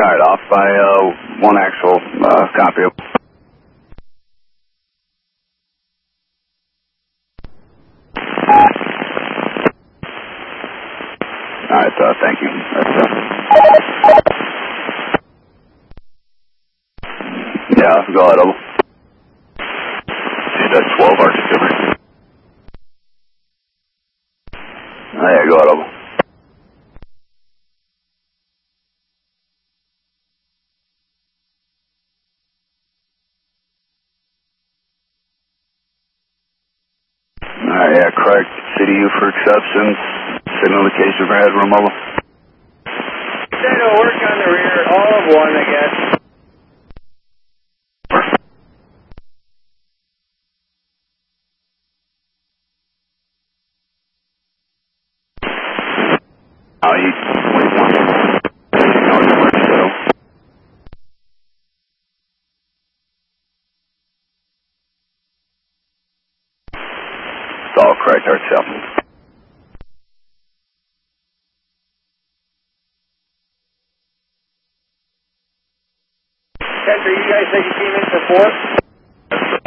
Alright, off by one actual copy. Alright, thank you. Yeah, go ahead, over. That's 12 artillery. Yeah, go ahead, over. Alright, yeah, correct. CDU for exceptions. Signal location for headroom, over. It'll work on the rear, all of one, I guess. Oh, you wait one. It's all correct, ourselves. Catcher, you guys said you came in for 4?